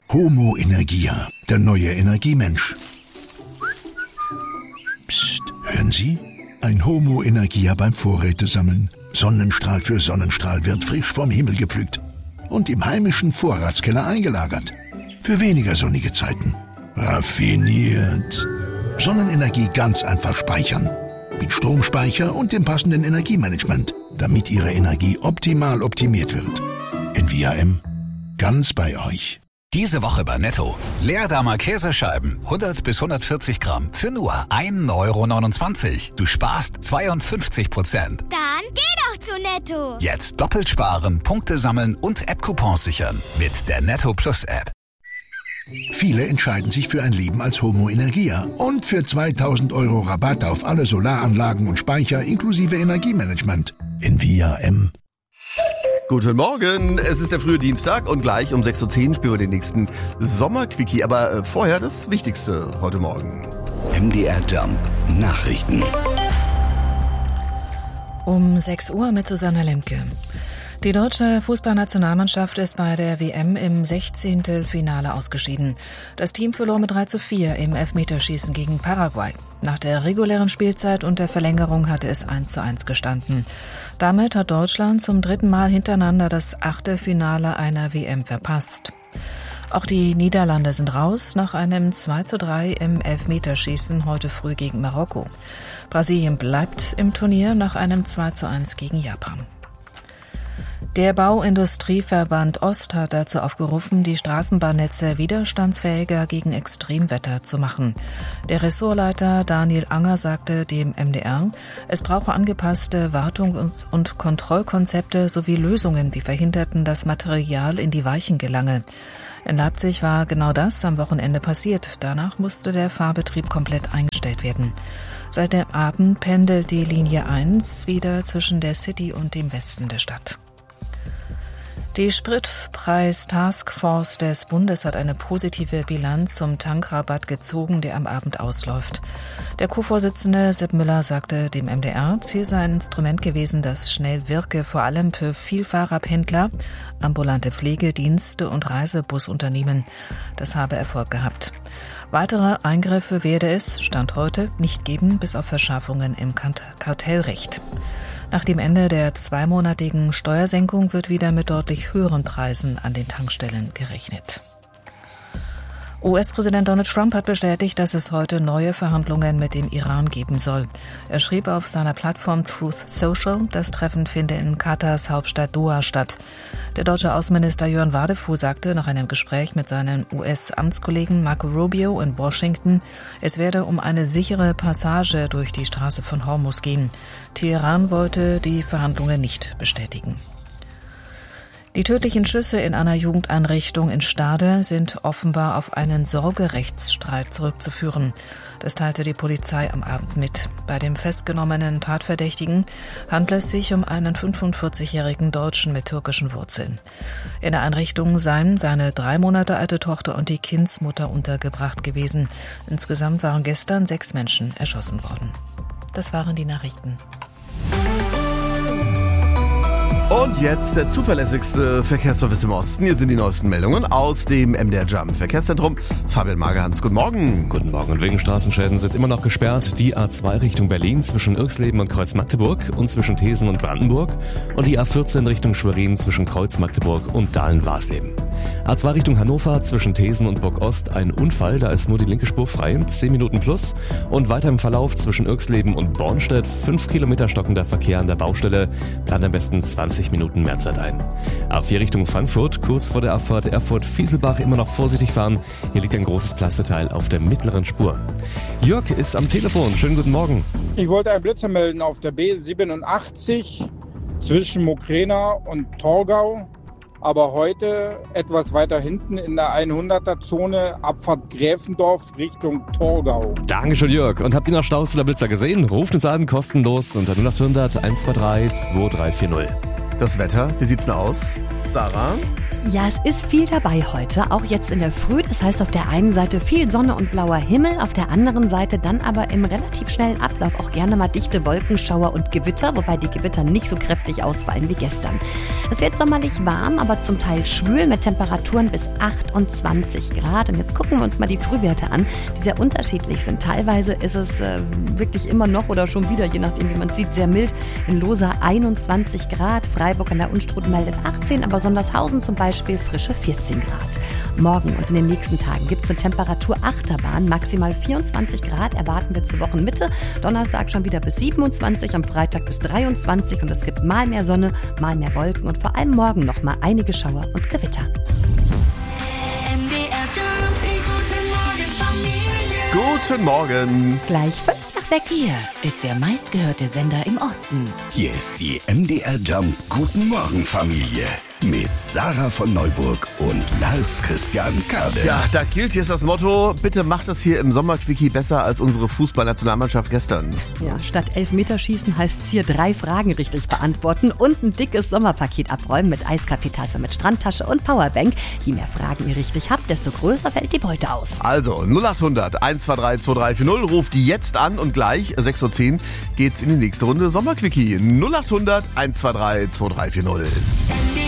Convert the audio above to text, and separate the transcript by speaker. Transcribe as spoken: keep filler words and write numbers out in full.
Speaker 1: Homo Energia, der neue Energiemensch. Psst, hören Sie? Ein Homo Energia beim Vorrätesammeln. Sonnenstrahl für Sonnenstrahl wird frisch vom Himmel gepflückt und im heimischen Vorratskeller eingelagert. Für weniger sonnige Zeiten. Raffiniert. Sonnenenergie ganz einfach speichern. Mit Stromspeicher und dem passenden Energiemanagement, damit Ihre Energie optimal optimiert wird. N V A M. Ganz bei euch.
Speaker 2: Diese Woche bei Netto. Leerdammer Käsescheiben, hundert bis hundertvierzig Gramm, für nur ein Euro neunundzwanzig. Du sparst zweiundfünfzig Prozent.
Speaker 3: Dann geh doch zu Netto.
Speaker 2: Jetzt doppelt sparen, Punkte sammeln und App-Coupons sichern. Mit der Netto Plus App.
Speaker 1: Viele entscheiden sich für ein Leben als Homo Energia und für zweitausend Euro Rabatt auf alle Solaranlagen und Speicher inklusive Energiemanagement. N V A M.
Speaker 4: Guten Morgen, es ist der frühe Dienstag und gleich um sechs Uhr zehn spielen wir den nächsten Sommerquickie. Aber äh, vorher das Wichtigste heute Morgen.
Speaker 2: M D R Jump Nachrichten.
Speaker 5: Um sechs Uhr mit Susanne Lemke. Die deutsche Fußballnationalmannschaft ist bei der W M im Sechzehntelfinale ausgeschieden. Das Team verlor mit drei zu vier im Elfmeterschießen gegen Paraguay. Nach der regulären Spielzeit und der Verlängerung hatte es eins zu eins gestanden. Damit hat Deutschland zum dritten Mal hintereinander das Achtelfinale einer W M verpasst. Auch die Niederlande sind raus nach einem zwei zu drei im Elfmeterschießen heute früh gegen Marokko. Brasilien bleibt im Turnier nach einem zwei zu eins gegen Japan. Der Bauindustrieverband Ost hat dazu aufgerufen, die Straßenbahnnetze widerstandsfähiger gegen Extremwetter zu machen. Der Ressortleiter Daniel Anger sagte dem M D R, es brauche angepasste Wartungs- und Kontrollkonzepte sowie Lösungen, die verhinderten, dass Material in die Weichen gelange. In Leipzig war genau das am Wochenende passiert. Danach musste der Fahrbetrieb komplett eingestellt werden. Seit dem Abend pendelt die Linie eins wieder zwischen der City und dem Westen der Stadt. Die Spritpreis-Taskforce des Bundes hat eine positive Bilanz zum Tankrabatt gezogen, der am Abend ausläuft. Der Co-Vorsitzende Sepp Müller sagte dem M D R, Ziel sei ein Instrument gewesen, das schnell wirke, vor allem für Vielfahrradhändler, ambulante Pflegedienste und Reisebusunternehmen. Das habe Erfolg gehabt. Weitere Eingriffe werde es, Stand heute, nicht geben, bis auf Verschärfungen im Kartellrecht. Nach dem Ende der zweimonatigen Steuersenkung wird wieder mit deutlich höheren Preisen an den Tankstellen gerechnet. U S-Präsident Donald Trump hat bestätigt, dass es heute neue Verhandlungen mit dem Iran geben soll. Er schrieb auf seiner Plattform Truth Social, das Treffen finde in Katars Hauptstadt Doha statt. Der deutsche Außenminister Jörn Wadefuhl sagte nach einem Gespräch mit seinem U S-Amtskollegen Marco Rubio in Washington, es werde um eine sichere Passage durch die Straße von Hormuz gehen. Teheran wollte die Verhandlungen nicht bestätigen. Die tödlichen Schüsse in einer Jugendeinrichtung in Stade sind offenbar auf einen Sorgerechtsstreit zurückzuführen. Das teilte die Polizei am Abend mit. Bei dem festgenommenen Tatverdächtigen handelt es sich um einen fünfundvierzigjährigen Deutschen mit türkischen Wurzeln. In der Einrichtung seien seine drei Monate alte Tochter und die Kindsmutter untergebracht gewesen. Insgesamt waren gestern sechs Menschen erschossen worden. Das waren die Nachrichten.
Speaker 4: Und jetzt der zuverlässigste Verkehrsservice im Osten. Hier sind die neuesten Meldungen aus dem M D R Jump Verkehrszentrum. Fabian Magerhans, guten Morgen.
Speaker 6: Guten Morgen. Und wegen Straßenschäden sind immer noch gesperrt die A zwei Richtung Berlin zwischen Irxleben und Kreuz-Magdeburg und zwischen Thesen und Brandenburg und die A vierzehn Richtung Schwerin zwischen Kreuz-Magdeburg und Dahlen-Warsleben. A zwei Richtung Hannover zwischen Thesen und Burg-Ost ein Unfall, da ist nur die linke Spur frei, zehn Minuten plus. Und weiter im Verlauf zwischen Irxleben und Bornstedt fünf Kilometer stockender Verkehr an der Baustelle, plant am besten zwanzig Minuten mehr Zeit ein. A vier Richtung Frankfurt, kurz vor der Abfahrt Erfurt-Fieselbach immer noch vorsichtig fahren. Hier liegt ein großes Pflasterteil auf der mittleren Spur. Jörg ist am Telefon. Schönen guten Morgen.
Speaker 7: Ich wollte einen Blitzer melden auf der B siebenundachtzig zwischen Mokrena und Torgau. Aber heute etwas weiter hinten in der hunderter-Zone, Abfahrt Gräfendorf Richtung Torgau.
Speaker 6: Dankeschön, Jörg. Und habt ihr noch Staus oder Blitzer gesehen? Ruft uns an, kostenlos unter null acht hundert eins zwei drei zwei drei vier null.
Speaker 4: Das Wetter, wie sieht's denn aus? Sarah?
Speaker 8: Ja, es ist viel dabei heute, auch jetzt in der Früh. Das heißt auf der einen Seite viel Sonne und blauer Himmel, auf der anderen Seite dann aber im relativ schnellen Ablauf auch gerne mal dichte Wolkenschauer und Gewitter, wobei die Gewitter nicht so kräftig ausfallen wie gestern. Es wird sommerlich warm, aber zum Teil schwül mit Temperaturen bis achtundzwanzig Grad. Und jetzt gucken wir uns mal die Frühwerte an, die sehr unterschiedlich sind. Teilweise ist es äh, wirklich immer noch oder schon wieder, je nachdem wie man sieht, sehr mild. In Losa einundzwanzig Grad, Freiburg an der Unstrut meldet achtzehn, aber Sondershausen zum Beispiel frische vierzehn Grad. Morgen und in den nächsten Tagen gibt es eine Temperaturachterbahn, maximal vierundzwanzig Grad erwarten wir zur Wochenmitte. Donnerstag schon wieder bis siebenundzwanzig, am Freitag bis dreiundzwanzig und es gibt mal mehr Sonne, mal mehr Wolken und vor allem morgen noch mal einige Schauer und Gewitter.
Speaker 4: Guten Morgen.
Speaker 8: Gleich fünf nach sechs.
Speaker 9: Hier ist der meistgehörte Sender im Osten.
Speaker 10: Hier ist die M D R Jump Guten Morgen Familie mit Sarah von Neuburg und Lars Christian Kade.
Speaker 4: Ja, da gilt jetzt das Motto, bitte macht das hier im Sommerquickie besser als unsere Fußballnationalmannschaft gestern.
Speaker 8: Ja, statt Elfmeterschießen heißt es hier drei Fragen richtig beantworten und ein dickes Sommerpaket abräumen mit Eiskaffeetasse, mit Strandtasche und Powerbank. Je mehr Fragen ihr richtig habt, desto größer fällt die Beute aus.
Speaker 4: Also null acht hundert eins zwei drei zwei drei vier null, ruft die jetzt an und gleich sechs Uhr zehn geht's in die nächste Runde Sommerquickie. null acht hundert eins zwei drei zwei drei vier null.